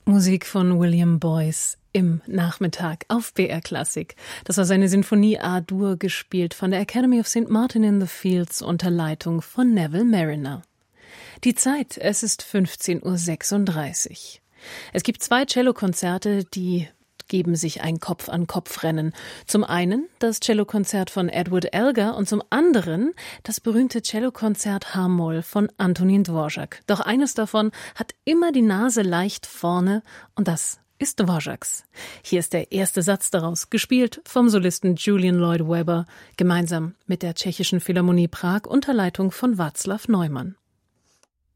Musik von William Boyce im Nachmittag auf BR Klassik. Das war seine Sinfonie A-Dur, gespielt von der Academy of St. Martin in the Fields unter Leitung von Neville Marriner. Die Zeit, es ist 15:36 Uhr. Es gibt 2 Cellokonzerte, die geben sich ein Kopf-an-Kopf-Rennen. Zum einen das Cellokonzert von Edward Elgar und zum anderen das berühmte Cellokonzert H-Moll von Antonín Dvořák. Doch eines davon hat immer die Nase leicht vorne und das ist Dvořáks. Hier ist der erste Satz daraus, gespielt vom Solisten Julian Lloyd Webber, gemeinsam mit der Tschechischen Philharmonie Prag unter Leitung von Václav Neumann.